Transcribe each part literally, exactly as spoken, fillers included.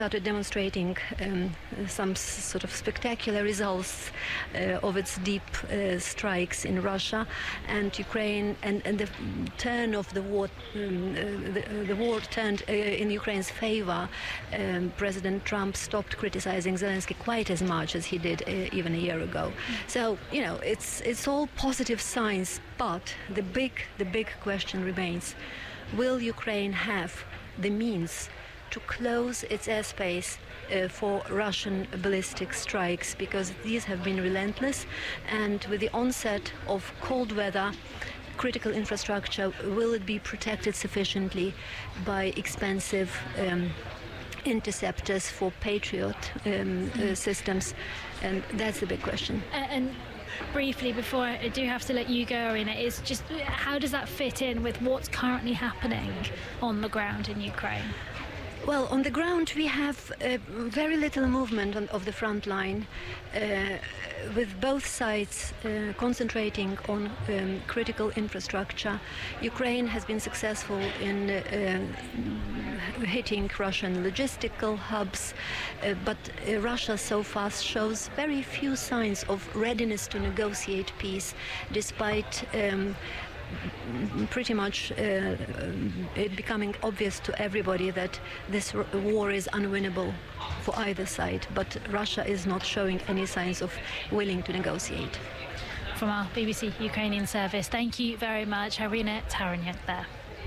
started demonstrating um, some sort of spectacular results uh, of its deep uh, strikes in Russia and Ukraine, and, and the turn of the war, um, uh, the, the war turned uh, in Ukraine's favor. Um, President Trump stopped criticizing Zelensky quite as much as he did uh, even a year ago. So, you know, it's it's all positive signs, but the big the big question remains: will Ukraine have the means to close its airspace uh, for Russian ballistic strikes, because these have been relentless, and with the onset of cold weather, critical infrastructure, will it be protected sufficiently by expensive um, interceptors for Patriot um, uh, systems? And that's the big question. And briefly, before I do have to let you go, Irina, is just how does that fit in with what's currently happening on the ground in Ukraine? Well, on the ground we have uh, very little movement on, of the front line, uh, with both sides uh, concentrating on um, critical infrastructure. Ukraine has been successful in uh, uh, hitting Russian logistical hubs, uh, but uh, Russia so far shows very few signs of readiness to negotiate peace, despite um, pretty much uh, it becoming obvious to everybody that this war is unwinnable for either side, but Russia is not showing any signs of willing to negotiate. From our B B C Ukrainian service, thank you very much, Irina Taranyuk there.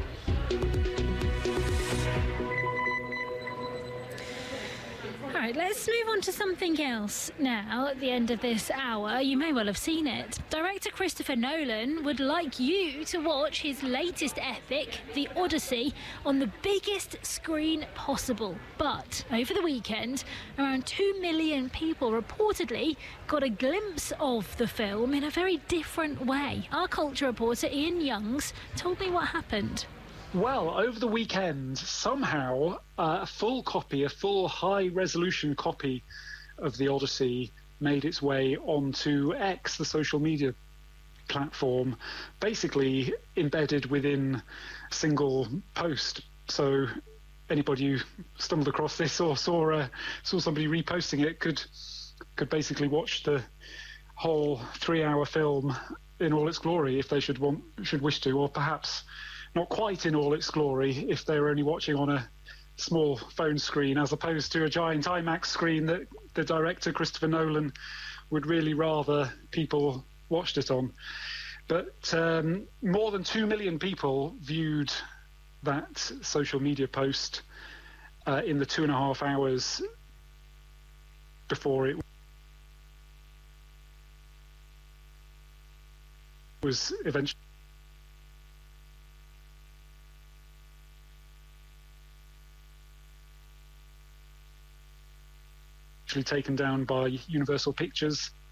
All right, let's move on to something else now at the end of this hour. You may well have seen it. Director Christopher Nolan would like you to watch his latest epic, The Odyssey, on the biggest screen possible. But over the weekend, around two million people reportedly got a glimpse of the film in a very different way. Our culture reporter Ian Youngs told me what happened. Well, over the weekend, somehow uh, a full copy, a full high-resolution copy of The Odyssey made its way onto X, the social media platform, basically embedded within a single post. So anybody who stumbled across this or saw uh, saw somebody reposting it could could basically watch the whole three-hour film in all its glory if they should want should wish to, or perhaps not quite in all its glory if they were only watching on a small phone screen as opposed to a giant IMAX screen that the director Christopher Nolan would really rather people watched it on. But um, more than two million people viewed that social media post uh, in the two and a half hours before it was eventually taken down by Universal Pictures.